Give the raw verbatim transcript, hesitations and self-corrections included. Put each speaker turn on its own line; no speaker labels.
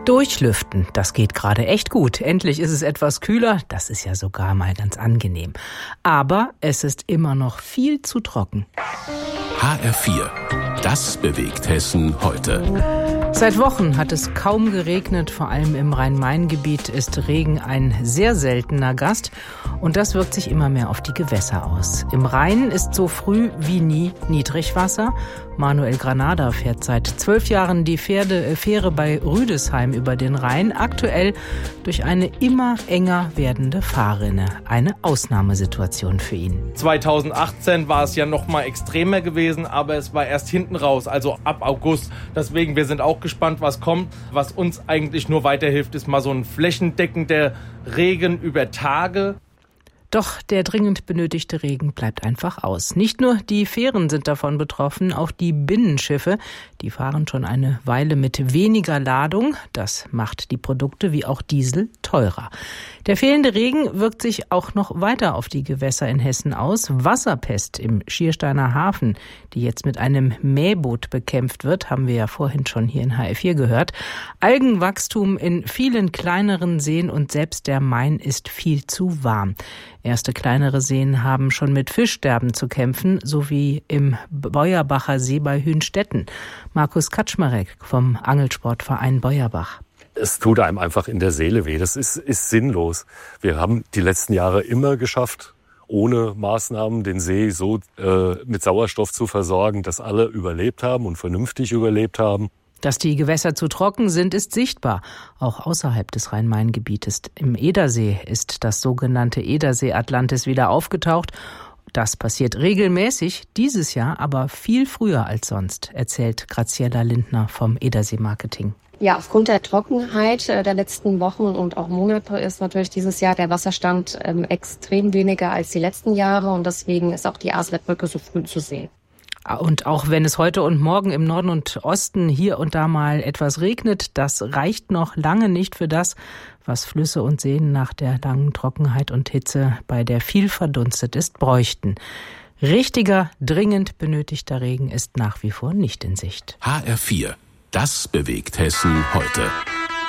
Durchlüften, das geht gerade echt gut. Endlich ist es etwas kühler, das ist ja sogar mal ganz angenehm. Aber es ist immer noch viel zu trocken.
H R vier, das bewegt Hessen heute.
Seit Wochen hat es kaum geregnet, vor allem im Rhein-Main-Gebiet ist Regen ein sehr seltener Gast und das wirkt sich immer mehr auf die Gewässer aus. Im Rhein ist so früh wie nie Niedrigwasser. Manuel Granada fährt seit zwölf Jahren die Pferde, äh, Fähre bei Rüdesheim über den Rhein, aktuell durch eine immer enger werdende Fahrrinne. Eine Ausnahmesituation für ihn.
zweitausendachtzehn war es ja noch mal extremer gewesen, aber es war erst hinten raus, also ab August. Deswegen, wir sind auch gespannt, was kommt. Was uns eigentlich nur weiterhilft, ist mal so ein flächendeckender Regen über Tage.
Doch der dringend benötigte Regen bleibt einfach aus. Nicht nur die Fähren sind davon betroffen, auch die Binnenschiffe, die fahren schon eine Weile mit weniger Ladung. Das macht die Produkte wie auch Diesel teurer. Der fehlende Regen wirkt sich auch noch weiter auf die Gewässer in Hessen aus. Wasserpest im Schiersteiner Hafen, die jetzt mit einem Mähboot bekämpft wird, haben wir ja vorhin schon hier in H R vier gehört. Algenwachstum in vielen kleineren Seen und selbst der Main ist viel zu warm. Erste kleinere Seen haben schon mit Fischsterben zu kämpfen, so wie im Beuerbacher See bei Hünstetten. Markus Kaczmarek vom Angelsportverein Beuerbach.
Es tut einem einfach in der Seele weh. Das ist, ist sinnlos. Wir haben die letzten Jahre immer geschafft, ohne Maßnahmen den See so äh, mit Sauerstoff zu versorgen, dass alle überlebt haben und vernünftig überlebt haben.
Dass die Gewässer zu trocken sind, ist sichtbar, auch außerhalb des Rhein-Main-Gebietes. Im Edersee ist das sogenannte Edersee Atlantis wieder aufgetaucht. Das passiert regelmäßig, dieses Jahr aber viel früher als sonst, erzählt Graziella Lindner vom Edersee Marketing.
Ja, aufgrund der Trockenheit der letzten Wochen und auch Monate ist natürlich dieses Jahr der Wasserstand ähm, extrem weniger als die letzten Jahre und deswegen ist auch die Asletbrücke so früh zu sehen.
Und auch wenn es heute und morgen im Norden und Osten hier und da mal etwas regnet, das reicht noch lange nicht für das, was Flüsse und Seen nach der langen Trockenheit und Hitze, bei der viel verdunstet ist, bräuchten. Richtiger, dringend benötigter Regen ist nach wie vor nicht in Sicht.
H R vier, das bewegt Hessen heute.